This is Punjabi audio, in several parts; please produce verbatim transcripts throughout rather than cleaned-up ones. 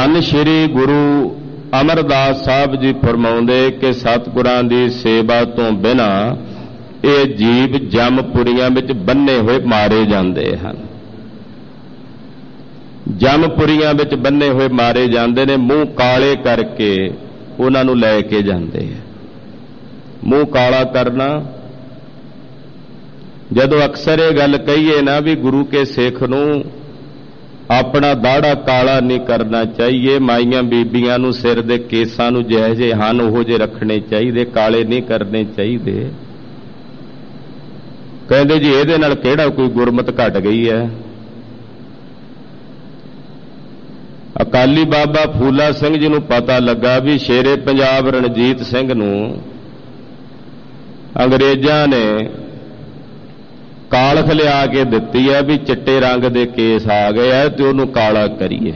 ਧੰਨ ਸ਼੍ਰੀ ਗੁਰੂ ਅਮਰਦਾਸ ਸਾਹਿਬ ਜੀ ਫਰਮਾਉਂਦੇ ਕਿ ਸਤਿਗੁਰਾਂ ਦੀ ਸੇਵਾ ਤੋਂ ਬਿਨਾਂ ਇਹ ਜੀਵ ਜਮਪੁਰੀਆਂ ਵਿੱਚ ਬੰਨੇ ਹੋਏ ਮਾਰੇ ਜਾਂਦੇ ਹਨ। ਜਮਪੁਰੀਆਂ ਵਿੱਚ ਬੰਨੇ ਹੋਏ ਮਾਰੇ ਜਾਂਦੇ ਨੇ, ਮੂੰਹ ਕਾਲੇ ਕਰਕੇ ਉਹਨਾਂ ਨੂੰ ਲੈ ਕੇ ਜਾਂਦੇ ਆ। ਮੂੰਹ ਕਾਲਾ ਕਰਨਾ, ਜਦੋਂ ਅਕਸਰ ਇਹ ਗੱਲ ਕਹੀਏ ਨਾ ਵੀ ਗੁਰੂ ਕੇ ਸਿੱਖ ਨੂੰ ਆਪਣਾ ਦਾੜਾ ਕਾਲਾ ਨਹੀਂ ਕਰਨਾ ਚਾਹੀਏ, ਮਾਈਆਂ ਬੀਬੀਆਂ ਨੂੰ ਸਿਰ ਦੇ ਕੇਸਾਂ ਨੂੰ ਜਿਹੇ ਜਿਹੇ ਹਨ ਉਹੋ ਜਿਹੇ ਰੱਖਣੇ ਚਾਹੀਦੇ, ਕਾਲੇ ਨਹੀਂ ਕਰਨੇ ਚਾਹੀਦੇ। ਕਹਿੰਦੇ ਜੀ ਇਹਦੇ ਨਾਲ ਕਿਹੜਾ ਕੋਈ ਗੁਰਮਤ ਘਟ ਗਈ ਹੈ। ਅਕਾਲੀ ਬਾਬਾ ਫੂਲਾ ਸਿੰਘ ਜੀ ਨੂੰ ਪਤਾ ਲੱਗਾ ਵੀ ਸ਼ੇਰੇ ਪੰਜਾਬ ਰਣਜੀਤ ਸਿੰਘ ਨੂੰ ਅੰਗਰੇਜ਼ਾਂ ਨੇ ਕਾਲਖ ਲਿਆ ਕੇ ਦਿੱਤੀ ਹੈ ਵੀ ਚਿੱਟੇ ਰੰਗ ਦੇ ਕੇਸ ਆ ਗਏ ਆ ਤੇ ਉਹਨੂੰ ਕਾਲਾ ਕਰੀਏ।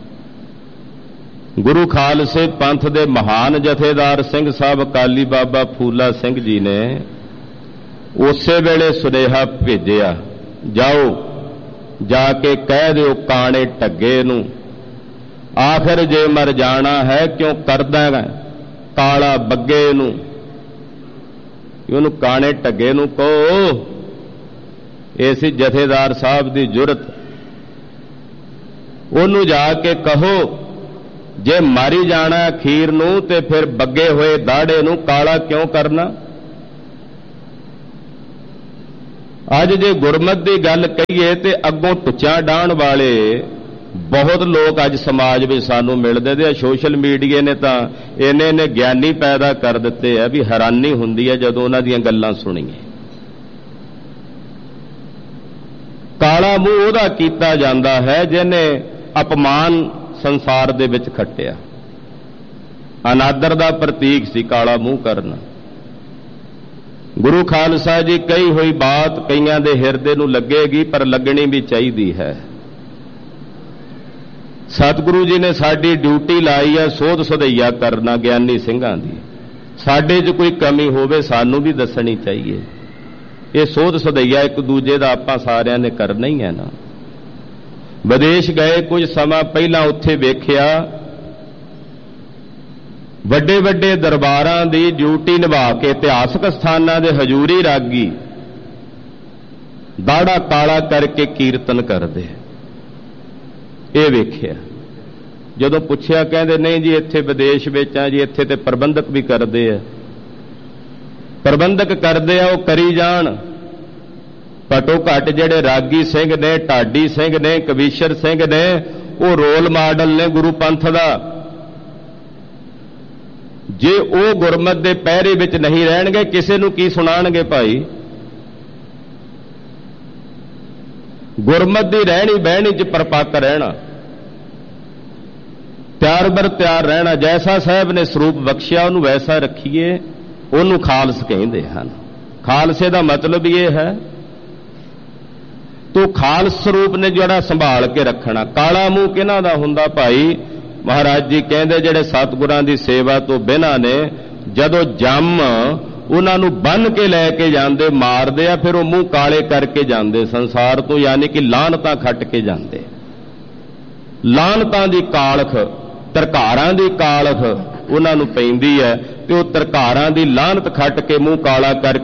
ਗੁਰੂ ਖਾਲਸੇ ਪੰਥ ਦੇ ਮਹਾਨ ਜਥੇਦਾਰ ਸਿੰਘ ਸਾਹਿਬ ਅਕਾਲੀ ਬਾਬਾ ਫੂਲਾ ਸਿੰਘ ਜੀ ਨੇ ਉਸੇ ਵੇਲੇ ਸੁਨੇਹਾ ਭੇਜਿਆ, ਜਾਓ ਜਾ ਕੇ ਕਹਿ ਦਿਓ ਕਾਣੇ ਢੱਗੇ ਨੂੰ, ਆਖਰ ਜੇ ਮਰ ਜਾਣਾ ਹੈ ਕਿਉਂ ਕਰਦਾ ਹੈ ਕਾਲਾ ਬੱਗੇ ਨੂੰ। ਉਹਨੂੰ ਕਾਣੇ ਢੱਗੇ ਨੂੰ ਕਹੋ। ਇਹ ਸੀ ਜਥੇਦਾਰ ਸਾਹਿਬ ਦੀ ਜੁਰਤ। ਉਹਨੂੰ ਜਾ ਕੇ ਕਹੋ ਜੇ ਮਾਰੀ ਜਾਣਾ ਅਖੀਰ ਨੂੰ ਤੇ ਫਿਰ ਬੱਗੇ ਹੋਏ ਦਾੜੇ ਨੂੰ ਕਾਲਾ ਕਿਉਂ ਕਰਨਾ। ਅੱਜ ਜੇ ਗੁਰਮਤਿ ਦੀ ਗੱਲ ਕਹੀਏ ਤੇ ਅੱਗੋਂ ਟੁੱਚਾਂ ਡਾਹਣ ਵਾਲੇ ਬਹੁਤ ਲੋਕ ਅੱਜ ਸਮਾਜ ਵਿੱਚ ਸਾਨੂੰ ਮਿਲਦੇ ਤੇ ਸੋਸ਼ਲ ਮੀਡੀਆ ਨੇ ਤਾਂ ਇਹਨੇ ਨੇ ਗਿਆਨੀ ਪੈਦਾ ਕਰ ਦਿੱਤੇ ਆ ਵੀ ਹੈਰਾਨੀ ਹੁੰਦੀ ਹੈ ਜਦੋਂ ਉਹਨਾਂ ਦੀਆਂ ਗੱਲਾਂ ਸੁਣੀਏ। ਕਾਲਾ ਮੂੰਹ ਉਹਦਾ ਕੀਤਾ ਜਾਂਦਾ ਹੈ ਜਿਹਨੇ ਅਪਮਾਨ ਸੰਸਾਰ ਦੇ ਵਿੱਚ ਖੱਟਿਆ। ਅਨਾਦਰ ਦਾ ਪ੍ਰਤੀਕ ਸੀ ਕਾਲਾ ਮੂੰਹ ਕਰਨਾ। ਗੁਰੂ ਖਾਲਸਾ ਜੀ ਕਹੀ ਹੋਈ ਬਾਤ ਕਈਆਂ ਦੇ ਹਿਰਦੇ ਨੂੰ ਲੱਗੇਗੀ, ਪਰ ਲੱਗਣੀ ਵੀ ਚਾਹੀਦੀ ਹੈ। ਸਤਿਗੁਰੂ ਜੀ ਨੇ ਸਾਡੀ ਡਿਊਟੀ ਲਾਈ ਹੈ ਸੋਧ ਸੁਧਈਆ ਕਰਨਾ ਗਿਆਨੀ ਸਿੰਘਾਂ ਦੀ। ਸਾਡੇ 'ਚ ਕੋਈ ਕਮੀ ਹੋਵੇ ਸਾਨੂੰ ਵੀ ਦੱਸਣੀ ਚਾਹੀਏ। ਇਹ ਸੋਧ ਸੁਧਈਆ ਇੱਕ ਦੂਜੇ ਦਾ ਆਪਾਂ ਸਾਰਿਆਂ ਨੇ ਕਰਨਾ ਹੀ ਹੈ ਨਾ। ਵਿਦੇਸ਼ ਗਏ ਕੁਝ ਸਮਾਂ ਪਹਿਲਾਂ, ਉੱਥੇ ਵੇਖਿਆ ਵੱਡੇ ਵੱਡੇ ਦਰਬਾਰਾਂ ਦੀ ਡਿਊਟੀ ਨਿਭਾ ਕੇ ਇਤਿਹਾਸਕ ਸਥਾਨਾਂ ਦੇ ਹਜ਼ੂਰੀ ਰਾਗੀ ਦਾੜਾ ਕਾਲਾ ਕਰਕੇ ਕੀਰਤਨ ਕਰਦੇ। ਇਹ ਵੇਖਿਆ। ਜਦੋਂ ਪੁੱਛਿਆ ਕਹਿੰਦੇ ਨਹੀਂ ਜੀ ਇੱਥੇ ਵਿਦੇਸ਼ ਵਿੱਚ ਆ ਜੀ, ਇੱਥੇ ਤੇ ਪ੍ਰਬੰਧਕ ਵੀ ਕਰਦੇ ਆ। ਪ੍ਰਬੰਧਕ ਕਰਦੇ ਆ, ਉਹ ਕਰੀ ਜਾਣ। ਘੱਟੋ ਘੱਟ ਜਿਹੜੇ ਰਾਗੀ ਸਿੰਘ ਨੇ, ਢਾਡੀ ਸਿੰਘ ਨੇ, ਕਵੀਸ਼ਰ ਸਿੰਘ ਨੇ, ਉਹ ਰੋਲ ਮਾਡਲ ਨੇ ਗੁਰੂ ਪੰਥ ਦਾ। ਜੇ ਉਹ ਗੁਰਮਤ ਦੇ ਪਹਿਰੇ ਵਿੱਚ ਨਹੀਂ ਰਹਿਣਗੇ ਕਿਸੇ ਨੂੰ ਕੀ ਸੁਣਾਣਗੇ ਭਾਈ। ਗੁਰਮਤ ਦੀ ਰਹਿਣੀ ਬਹਿਣੀ 'ਚ ਪਰਪੱਕ ਰਹਿਣਾ, ਤਿਆਰ ਬਰ ਤਿਆਰ ਰਹਿਣਾ। ਜੈਸਾ ਸਾਹਿਬ ਨੇ ਸਰੂਪ ਬਖਸ਼ਿਆ ਉਹਨੂੰ ਵੈਸਾ ਰੱਖੀਏ, ਉਹਨੂੰ ਖਾਲਸ ਕਹਿੰਦੇ ਹਨ। ਖਾਲਸੇ ਦਾ ਮਤਲਬ ਇਹ ਹੈ ਤੋ ਖਾਲਸ ਸਰੂਪ ਨੇ ਜਿਹੜਾ ਸੰਭਾਲ ਕੇ ਰੱਖਣਾ। ਕਾਲਾ ਮੂੰਹ ਕਿਹਨਾਂ ਦਾ ਹੁੰਦਾ ਭਾਈ। ਮਹਾਰਾਜ ਜੀ ਕਹਿੰਦੇ ਜਿਹੜੇ ਸਤਿਗੁਰਾਂ ਦੀ ਸੇਵਾ ਤੋਂ ਬਿਨਾਂ ਨੇ, ਜਦੋਂ ਜੰਮ ਉਹਨਾਂ ਨੂੰ ਬੰਨ੍ਹ ਕੇ ਲੈ ਕੇ ਜਾਂਦੇ, ਮਾਰਦੇ ਆ, ਫਿਰ ਉਹ ਮੂੰਹ ਕਾਲੇ ਕਰਕੇ ਜਾਂਦੇ ਸੰਸਾਰ ਤੋਂ, ਯਾਨੀ ਕਿ ਲਾਹਨਤਾਂ ਖੱਟ ਕੇ ਜਾਂਦੇ। ਲਾਹਨਤਾਂ ਦੀ ਕਾਲਖ, ਧਰਕਾਰਾਂ ਦੀ ਕਾਲਖ ਉਹਨਾਂ ਨੂੰ ਪੈਂਦੀ ਹੈ ਤੇ ਉਹ ਧਰਕਾਰਾਂ ਦੀ ਲਾਹਨਤ ਖੱਟ ਕੇ ਮੂੰਹ ਕਾਲਾ ਕਰਕੇ